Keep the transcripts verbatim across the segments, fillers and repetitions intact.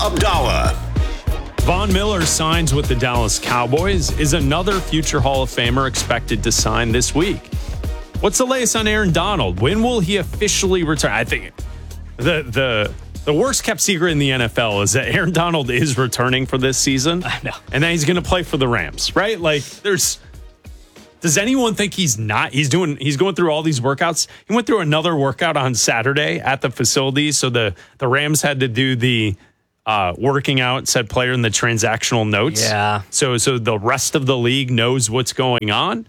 Abdallah. Von Miller signs with the Dallas Cowboys. Is another future Hall of Famer expected to sign this week? What's the latest on Aaron Donald? When will he officially return? I think the the the worst kept secret in the N F L is that Aaron Donald is returning for this season. I know. And then he's going to play for the Rams, right? Like, there's. Does anyone think he's not? He's doing. He's going through all these workouts. He went through another workout on Saturday at the facility. So the the Rams had to do the. Uh, working out, said player in the transactional notes. Yeah. So, so the rest of the league knows what's going on.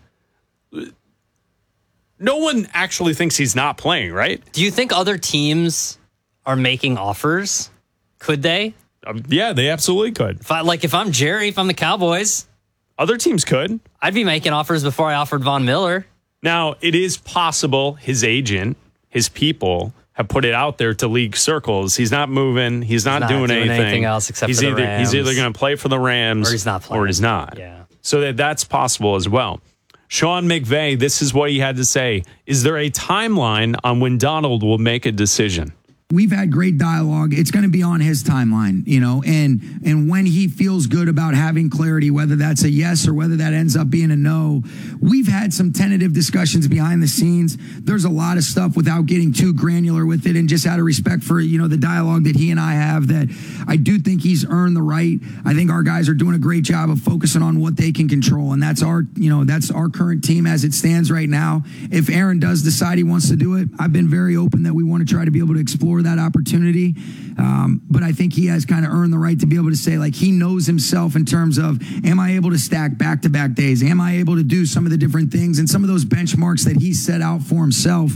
No one actually thinks he's not playing, right? Do you think other teams are making offers? Could they? Um, yeah, they absolutely could. If I, like, if I'm Jerry, if I'm the Cowboys, other teams could. I'd be making offers before I offered Von Miller. Now, it is possible his agent, his people, have put it out there to league circles. He's not moving. He's not, he's not doing, doing anything. anything else except he's for the either, Rams. He's either going to play for the Rams or he's not playing. Or he's not. Yeah. So that that's possible as well. Sean McVay, this is what he had to say. Is there a timeline on when Donald will make a decision? We've had great dialogue. It's going to be on his timeline, you know, and and when he feels good about having clarity, whether that's a yes or whether that ends up being a no. We've had some tentative discussions behind the scenes. There's a lot of stuff without getting too granular with it, and just out of respect for, you know, the dialogue that he and I have, that I do think he's earned the right. I think our guys are doing a great job of focusing on what they can control, and that's our, you know, that's our current team as it stands right now. If Aaron does decide he wants to do it, I've been very open that we want to try to be able to explore that opportunity. Um, but I think he has kind of earned the right to be able to say, like, he knows himself in terms of, am I able to stack back-to-back days? Am I able to do some of the different things and some of those benchmarks that he set out for himself?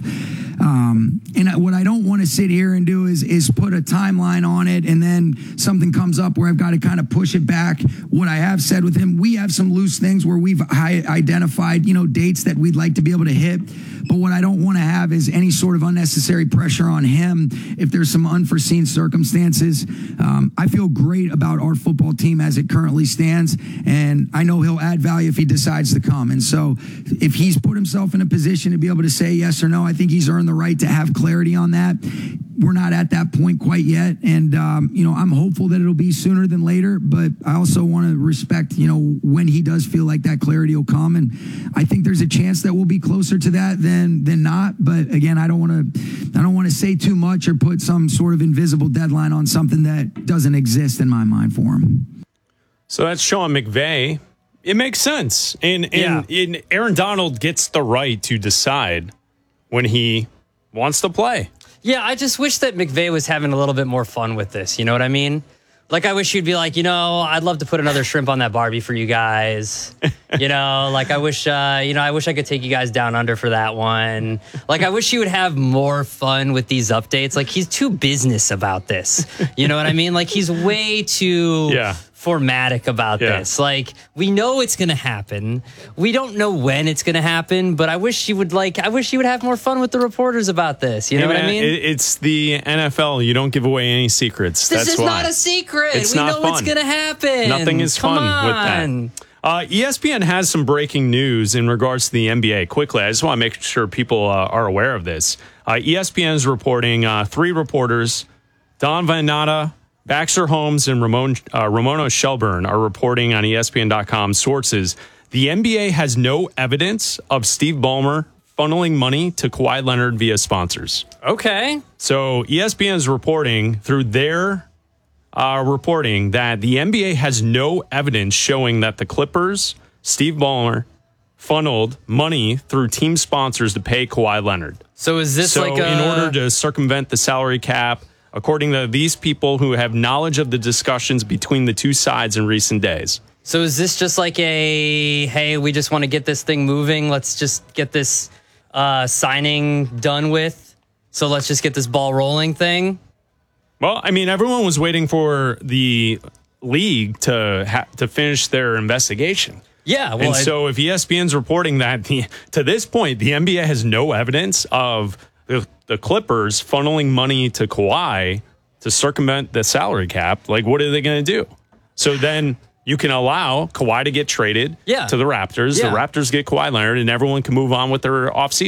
Um, and what I don't want to sit here and do is, is put a timeline on it and then something comes up where I've got to kind of push it back. What I have said with him, we have some loose things where we've high identified, you know, dates that we'd like to be able to hit. But what I don't want to have is any sort of unnecessary pressure on him if there's some unforeseen circumstances. Um, I feel great about our football team as it currently stands, and I know he'll add value if he decides to come. And so if he's put himself in a position to be able to say yes or no, I think he's earned the right to have clarity on that. We're not at that point quite yet, and um, you know, I'm hopeful that it'll be sooner than later, but I also want to respect, you know, when he does feel like that clarity will come, and I think there's a chance that we'll be closer to that than than not. But again, I don't want to I don't want to say too much or put some sort of invisible deadline on something that doesn't exist in my mind for him. So that's Sean McVay. It makes sense, and and, Yeah. and Aaron Donald gets the right to decide when he wants to play. Yeah, I just wish that McVay was having a little bit more fun with this. You know what I mean? Like, I wish you'd be like, you know, I'd love to put another shrimp on that Barbie for you guys. You know, like, I wish, uh, you know, I wish I could take you guys down under for that one. Like, I wish you would have more fun with these updates. Like, he's too business about this. You know what I mean? Like, he's way too Yeah. formatic about Yeah. this. Like, we know it's going to happen. We don't know when it's going to happen, but I wish you would, like, I wish you would have more fun with the reporters about this. You know Hey, what I man, mean? it- it's the N F L. You don't give away any secrets. This That's is why. not a secret. It's we not know what's fun. going to happen. Nothing is Come fun on. with that. Uh, E S P N has some breaking news in regards to the N B A. Quickly, I just want to make sure people uh, are aware of this. Uh, E S P N is reporting uh, three reporters, Don Van Natta, Baxter Holmes, and Ramon, uh, Ramono Shelburne are reporting on E S P N dot com sources. The N B A has no evidence of Steve Ballmer funneling money to Kawhi Leonard via sponsors. Okay. So E S P N is reporting through their uh, reporting that the N B A has no evidence showing that the Clippers, Steve Ballmer, funneled money through team sponsors to pay Kawhi Leonard. So is this so like a... in order to circumvent the salary cap, according to these people who have knowledge of the discussions between the two sides in recent days. So is this just like a, hey, we just want to get this thing moving. Let's just get this uh, signing done with. So let's just get this ball rolling thing. Well, I mean, everyone was waiting for the league to ha- to finish their investigation. Yeah. Well, and I- so if E S P N's reporting that the, to this point, the N B A has no evidence of the, the Clippers funneling money to Kawhi to circumvent the salary cap, like, what are they going to do? So then you can allow Kawhi to get traded Yeah. to the Raptors. Yeah. The Raptors get Kawhi Leonard, and everyone can move on with their offseason.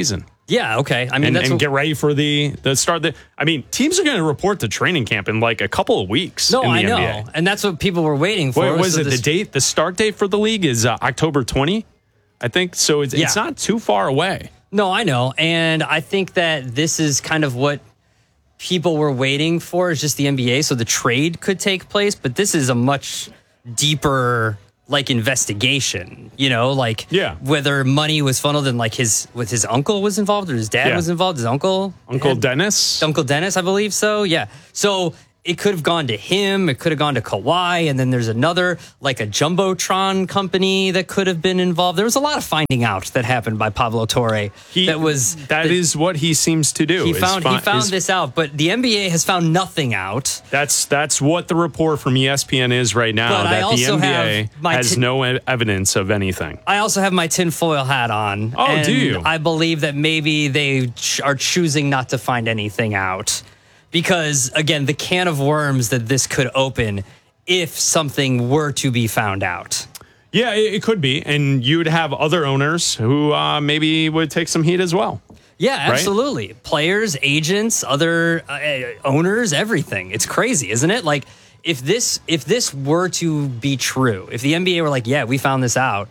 Yeah, okay. I mean, and, that's and what, get ready for the the start. The, I mean, teams are going to report to training camp in like a couple of weeks. no, in the I know, N B A. and that's what people were waiting for. Wait, was so it this- the date? The start date for the league is uh, October twentieth, I think. So it's, Yeah. it's not too far away. No, I know, and I think that this is kind of what people were waiting for, is just the N B A, so the trade could take place. But this is a much deeper, like, investigation. You know, like Yeah. whether money was funneled and like his with his uncle was involved or his dad Yeah. was involved. His uncle, Uncle had- Dennis. Uncle Dennis, I believe so. Yeah. So it could have gone to him. It could have gone to Kawhi. And then there's another, like a Jumbotron company that could have been involved. There was a lot of finding out that happened by Pablo Torre. He, that was that is what he seems to do. he is found fi- he found is- this out, but the N B A has found nothing out. That's that's what the report from E S P N is right now. But I that the also N B A have my has ti- no e- evidence of anything. I also have my tinfoil hat on. Oh, and do you? I believe that maybe they ch- are choosing not to find anything out. Because, again, the can of worms that this could open if something were to be found out. Yeah, it, it could be, and you'd have other owners who uh, maybe would take some heat as well. Yeah, absolutely. Players, agents, other uh, owners, everything. It's crazy, isn't it? Like, if this if this were to be true, if the N B A were like, yeah, we found this out,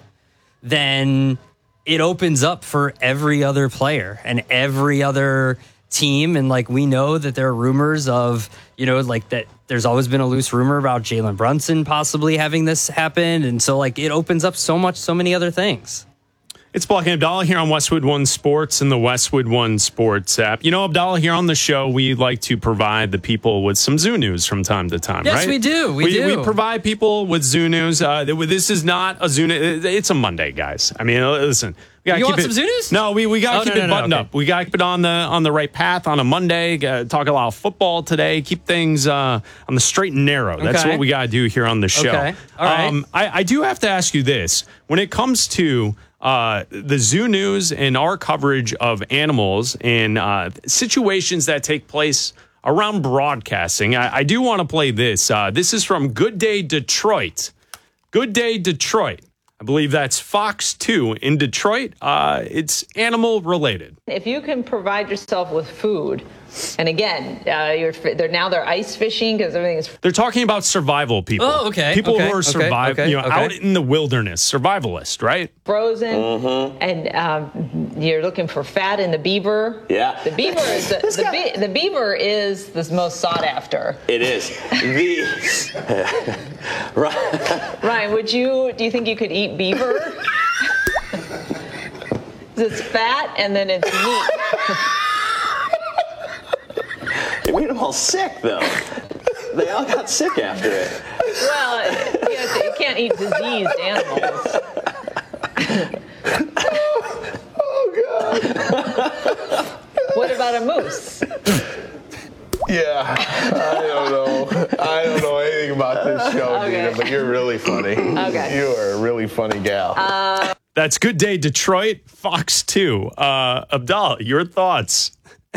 then it opens up for every other player and every other team. And like, we know that there are rumors of, you know, like that there's always been a loose rumor about Jalen Brunson possibly having this happen. And so like it opens up so much, so many other things. It's Block and Abdallah here on Westwood One Sports and the Westwood One Sports app. You know, Abdallah, here on the show, we like to provide the people with some zoo news from time to time, Yes, right? we do. We do. We provide people with zoo news. Uh, this is not a zoo news. It's a Monday, guys. I mean, listen. We gotta You keep want it, some zoo news? No, we, we got to Oh, keep no, it no, no, buttoned okay. up. We got to keep it on the on the right path on a Monday. Uh, talk a lot of football today. Keep things uh, on the straight and narrow. That's Okay. what we got to do here on the show. Okay. All right. Um, I, I do have to ask you this. When it comes to uh, the zoo news and our coverage of animals and uh, situations that take place around broadcasting, I, I do want to play this. Uh, this is from Good Day Detroit. Good Day Detroit. I believe that's Fox two in Detroit. Uh, it's animal related. If you can provide yourself with food, and again, uh, you're they're now they're ice fishing because everything is They're talking about survival people. Oh, okay, People okay, who are okay, survive, okay, you know, okay. out in the wilderness, survivalist, right? frozen, Mm-hmm. and um, you're looking for fat in the beaver. Yeah. the beaver is the, the, be- the beaver is the most sought after. It is. The right. Ryan, would you? Do you think you could eat beaver? It's fat and then it's meat. It made them all sick, though. They all got sick after it. Well, you, have to- you can't eat diseased animals. Oh, God. What about a moose? Yeah, I don't know. I don't know anything about this show, Okay. Dina, but you're really funny. Okay. You are a really funny gal. That's Good Day Detroit, Fox two. Uh, Abdallah, your thoughts?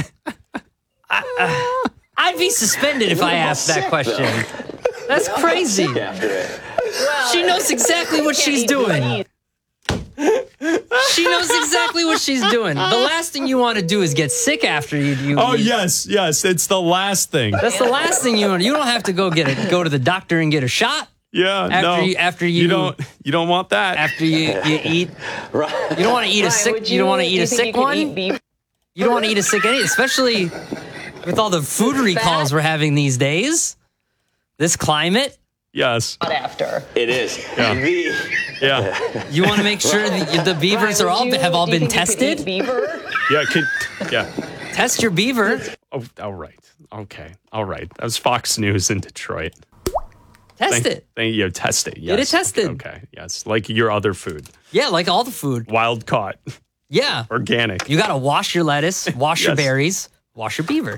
I'd be suspended if I They're all asked that sick, question. though. That's They all got crazy. sick after it. Well, She knows exactly what can't she's eat doing. disease. She knows exactly what she's doing. The last thing you want to do is get sick after you. you Oh, you- yes, yes. It's the last thing. That's the last thing you want. You don't have to go get a go to the doctor and get a shot Yeah, after no. you- after you- don't you don't want that. after you, you eat. Right. You don't want to eat a Ryan, sick. would You, don't want to do eat you a think sick you could one. eat beef? You don't want to eat a sick any, especially with all the food recalls fat. we're having these days. This climate, Yes. Sought after. It is. Yeah. The Yeah. you want to make sure that the beavers Ryan, are all would you- have all do you been think you could eat tested. beaver? Yeah. Could, yeah. Test your beaver. Oh, all right. Okay. All right. That was Fox News in Detroit. Test Thank, it. thank you. Test it. Yes. Get it tested. Okay, okay. Yes. Like your other food. Yeah, like all the food. Wild caught. Yeah. Organic. You got to wash your lettuce, wash your Yes. berries, wash your beaver.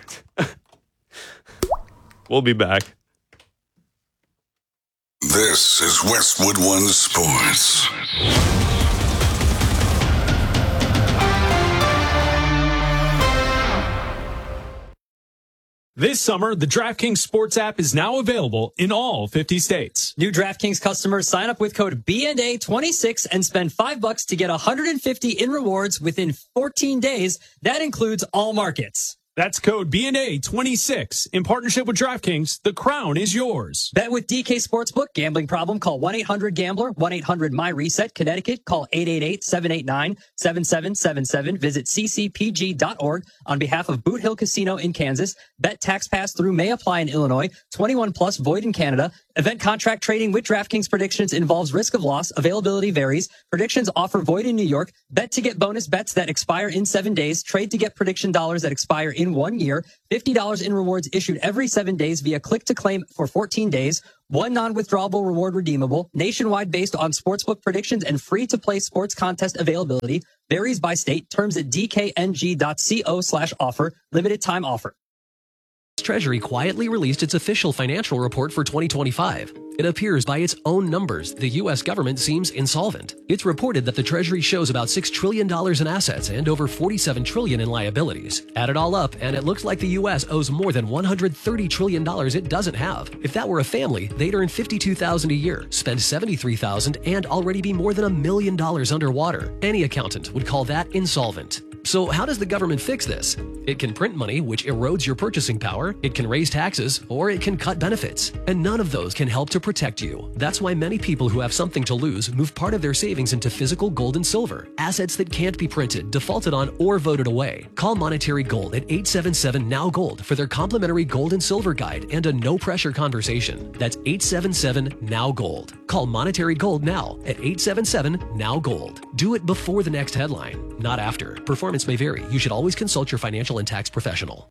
We'll be back. This is Westwood One Sports. This summer, the DraftKings Sports app is now available in all fifty states. New DraftKings customers sign up with code B N A twenty-six and spend five bucks to get one hundred fifty in rewards within fourteen days. That includes all markets. That's code B N A twenty-six. In partnership with DraftKings, the crown is yours. Bet with D K Sportsbook. Gambling problem? Call one eight hundred gambler, one eight hundred my reset. Connecticut, call eight eight eight, seven eight nine, seven seven seven seven. Visit c c p g dot org on behalf of Boot Hill Casino in Kansas. Bet tax pass through may apply in Illinois. twenty-one plus void in Canada. Event contract trading with DraftKings predictions involves risk of loss. Availability varies. Predictions offer void in New York. Bet to get bonus bets that expire in seven days. Trade to get prediction dollars that expire in one year. fifty dollars in rewards issued every seven days via click to claim for fourteen days. One non-withdrawable reward redeemable. Nationwide based on sportsbook predictions and free to play sports contest availability. Varies by state. Terms at d k n g dot co slash offer. Limited time offer. Treasury quietly released its official financial report for twenty twenty-five. It appears by its own numbers the U S government seems insolvent. It's reported that the Treasury shows about six trillion dollars in assets and over forty-seven trillion dollars in liabilities. Add it all up, and it looks like the U S owes more than one hundred thirty trillion dollars it doesn't have. If that were a family, they'd earn fifty-two thousand dollars a year, spend seventy-three thousand dollars, and already be more than a million dollars underwater. Any accountant would call that insolvent. So how does the government fix this? It can print money, which erodes your purchasing power, it can raise taxes, or it can cut benefits. And none of those can help to protect you. That's why many people who have something to lose move part of their savings into physical gold and silver, assets that can't be printed, defaulted on, or voted away. Call Monetary Gold at eight seven seven now gold for their complimentary gold and silver guide and a no-pressure conversation. That's eight seven seven now gold. Call Monetary Gold now at eight seven seven now gold. Do it before the next headline, not after. Performance may vary. You should always consult your financial and tax professional.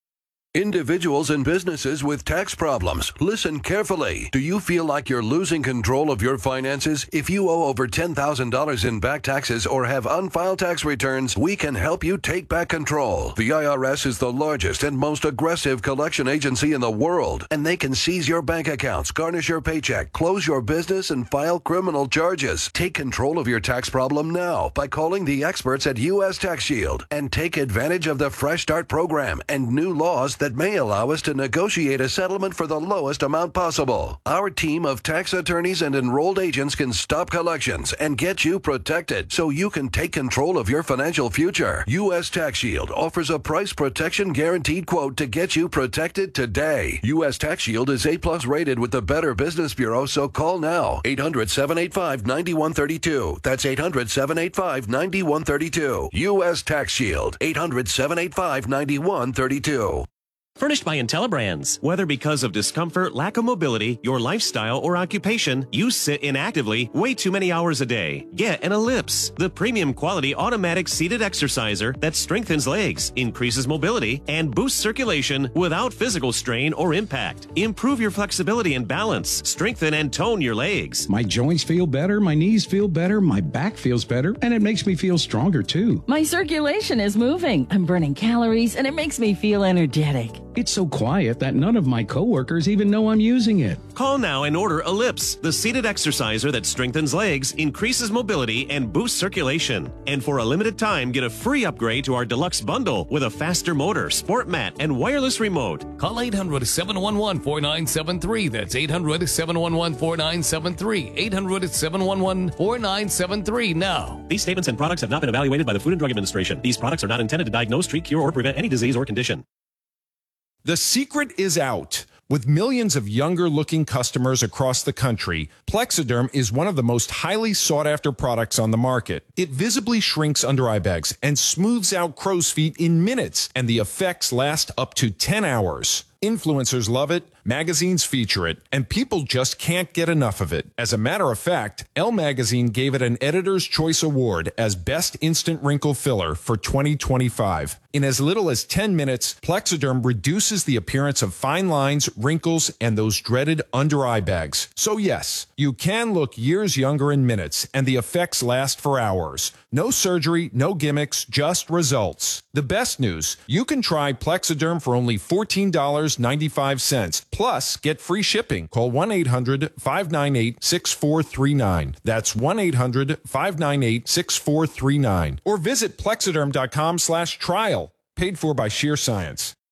Individuals and businesses with tax problems, listen carefully. Do you feel like you're losing control of your finances? If you owe over ten thousand dollars in back taxes or have unfiled tax returns, we can help you take back control. The I R S is the largest and most aggressive collection agency in the world, and they can seize your bank accounts, garnish your paycheck, close your business, and file criminal charges. Take control of your tax problem now by calling the experts at U S Tax Shield and take advantage of the Fresh Start program and new laws that may allow us to negotiate a settlement for the lowest amount possible. Our team of tax attorneys and enrolled agents can stop collections and get you protected so you can take control of your financial future. U S Tax Shield offers a price protection guaranteed quote to get you protected today. U S Tax Shield is A plus rated with the Better Business Bureau, so call now. eight hundred, seven eight five, nine one three two. That's eight hundred, seven eight five, nine one three two. U S Tax Shield. eight hundred, seven eight five, nine one three two. Furnished by IntelliBrands. Whether because of discomfort, lack of mobility, your lifestyle, or occupation, you sit inactively way too many hours a day. Get an Ellipse, the premium quality automatic seated exerciser that strengthens legs, increases mobility, and boosts circulation without physical strain or impact. Improve your flexibility and balance. Strengthen and tone your legs. My joints feel better, my knees feel better, my back feels better, and it makes me feel stronger too. My circulation is moving. I'm burning calories, and it makes me feel energetic. It's so quiet that none of my coworkers even know I'm using it. Call now and order Ellipse, the seated exerciser that strengthens legs, increases mobility, and boosts circulation. And for a limited time, get a free upgrade to our deluxe bundle with a faster motor, sport mat, and wireless remote. Call eight hundred, seven one one, four nine seven three. That's eight hundred, seven one one, four nine seven three. eight hundred, seven one one, four nine seven three now. These statements and products have not been evaluated by the Food and Drug Administration. These products are not intended to diagnose, treat, cure, or prevent any disease or condition. The secret is out. With millions of younger-looking customers across the country, Plexiderm is one of the most highly sought-after products on the market. It visibly shrinks under-eye bags and smooths out crow's feet in minutes, and the effects last up to ten hours. Influencers love it, magazines feature it, and people just can't get enough of it. As a matter of fact, Elle Magazine gave it an Editor's Choice Award as Best Instant Wrinkle Filler for twenty twenty-five. In as little as ten minutes, Plexiderm reduces the appearance of fine lines, wrinkles, and those dreaded under-eye bags. So yes, you can look years younger in minutes, and the effects last for hours. No surgery, no gimmicks, just results. The best news, you can try Plexiderm for only fourteen dollars and ninety-five cents. Plus, get free shipping. Call one eight hundred, five nine eight, six four three nine. That's one eight hundred, five nine eight, six four three nine. Or visit plexiderm dot com slash trial. Paid for by Sheer Science.